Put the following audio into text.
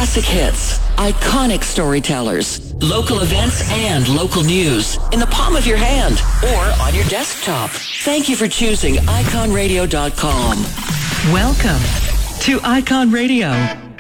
Classic hits, iconic storytellers, local events and local news in the palm of your hand or on your desktop. Thank you for choosing iconradio.com. Welcome to Icon Radio.